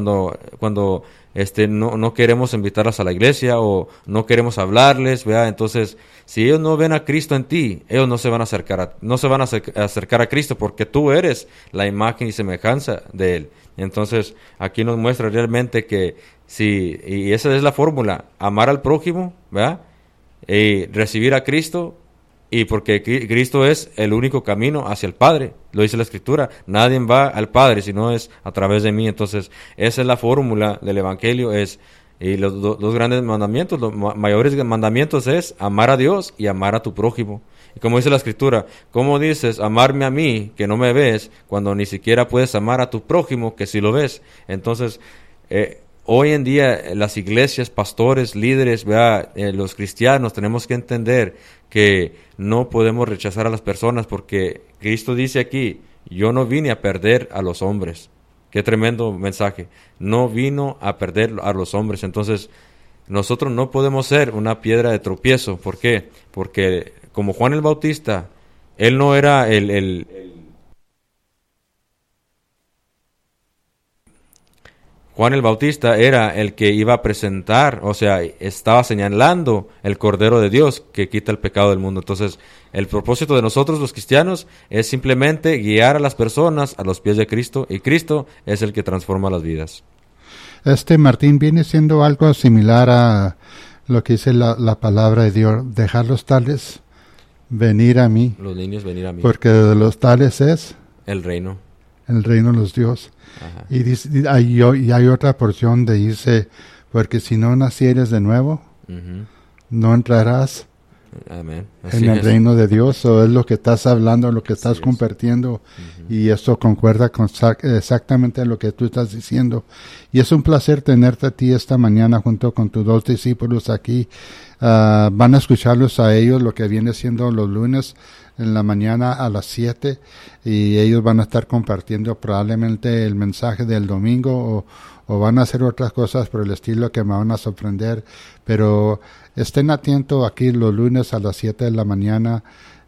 cuando no queremos invitarlas a la iglesia o no queremos hablarles, ¿verdad? Entonces, si ellos no ven a Cristo en ti, ellos no se van a acercar a Cristo, porque tú eres la imagen y semejanza de Él. Entonces, aquí nos muestra realmente que y esa es la fórmula: amar al prójimo, ¿verdad? Y recibir a Cristo, y porque Cristo es el único camino hacia el Padre, lo dice la Escritura. Nadie va al Padre si no es a través de mí. Entonces, esa es la fórmula del Evangelio. Y los dos grandes mandamientos, los mayores mandamientos es amar a Dios y amar a tu prójimo. Y como dice la Escritura, ¿cómo dices amarme a mí que no me ves, cuando ni siquiera puedes amar a tu prójimo que sí lo ves? Entonces, hoy en día las iglesias, pastores, líderes, los cristianos tenemos que entender que no podemos rechazar a las personas, porque Cristo dice aquí: yo no vine a perder a los hombres. Qué tremendo mensaje. No vino a perder a los hombres. Entonces, nosotros no podemos ser una piedra de tropiezo. ¿Por qué? Porque como Juan el Bautista, él no era Juan el Bautista era el que iba a presentar, o sea, estaba señalando el Cordero de Dios que quita el pecado del mundo. Entonces, el propósito de nosotros los cristianos es simplemente guiar a las personas a los pies de Cristo, y Cristo es el que transforma las vidas. Martín, viene siendo algo similar a lo que dice la palabra de Dios: dejar los tales venir a mí. Los niños venir a mí. Porque de los tales es el reino de los Dios. Ajá. Y hay otra porción de dice: porque si no nacieres de nuevo, no entrarás Amén. en el reino de Dios. O es lo que estás hablando, lo que estás compartiendo. Y esto concuerda con exactamente lo que tú estás diciendo. Y es un placer tenerte a ti esta mañana junto con tus 2 discípulos aquí. Van a escucharlos a ellos lo que viene siendo los lunes en la mañana a las 7, y ellos van a estar compartiendo probablemente el mensaje del domingo, o van a hacer otras cosas por el estilo que me van a sorprender. Pero estén atentos aquí los lunes a las 7 de la mañana.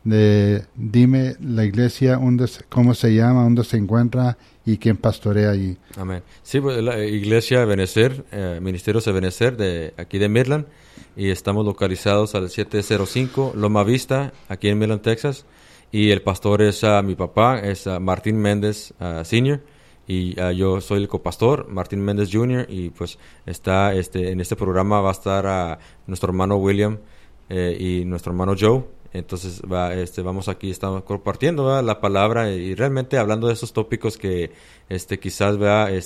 Dime la iglesia, cómo se llama, dónde se encuentra y quién pastorea allí. Amén. Sí, pues la iglesia Ebenecer, Ministerios Ebenecer de aquí de Midland, y estamos localizados al 705 Loma Vista, aquí en Midland, Texas. Y el pastor es mi papá, es Martín Méndez Sr., y yo soy el copastor, Martín Méndez Jr., y pues está en este programa va a estar nuestro hermano William y nuestro hermano Joe. Entonces vamos aquí, estamos compartiendo, ¿verdad?, la palabra, y realmente hablando de esos tópicos que quizás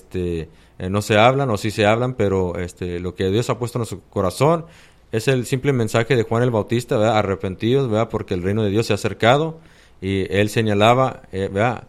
no se hablan, o sí se hablan, pero lo que Dios ha puesto en nuestro corazón es el simple mensaje de Juan el Bautista, ¿verdad?, arrepentidos, ¿verdad?, porque el reino de Dios se ha acercado. Y él señalaba, ¿verdad?,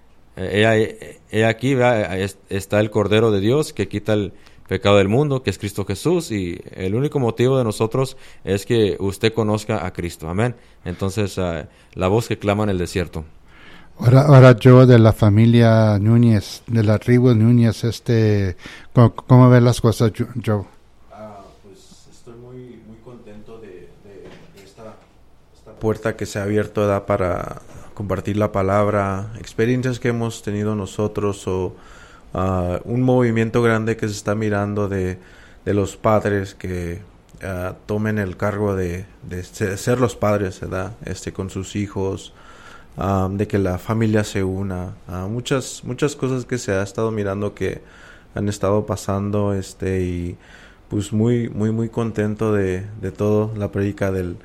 aquí, ¿verdad?, está el Cordero de Dios que quita el pecado del mundo, que es Cristo Jesús, y el único motivo de nosotros es que usted conozca a Cristo. Amén. Entonces, la voz que clama en el desierto. Ahora yo, de la familia Núñez, de la tribu Núñez, ¿cómo ves las cosas, Joe? Pues estoy muy contento de esta puerta que se ha abierto, ¿verdad?, para compartir la palabra, experiencias que hemos tenido nosotros, o un movimiento grande que se está mirando de los padres que tomen el cargo de ser los padres, ¿verdad?, con sus hijos, de que la familia se una, muchas cosas que se ha estado mirando que han estado pasando, y pues muy contento de todo, la prédica del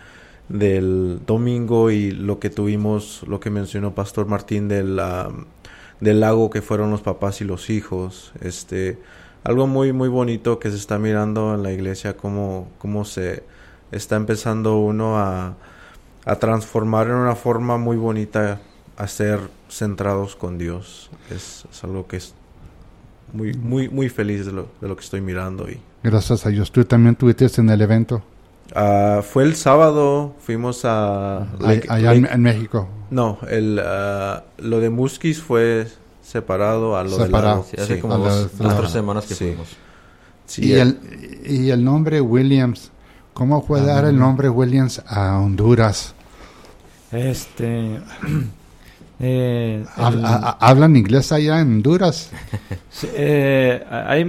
domingo, y lo que tuvimos, lo que mencionó Pastor Martín del lago, que fueron los papás y los hijos. Algo muy bonito que se está mirando en la iglesia, cómo se está empezando uno a transformar en una forma muy bonita, a ser centrados con Dios. Es algo que es muy feliz de lo que estoy mirando. Y gracias a Dios. ¿Tú también estuviste en el evento? Fue el sábado, fuimos allá en México. No, lo de Musquis fue separado a lo de Lago. Sí, hace como 2-3 semanas que fuimos. Sí, y el nombre Williams, ¿cómo fue dar el nombre Williams a Honduras? ¿Hablan inglés allá en Honduras? Hay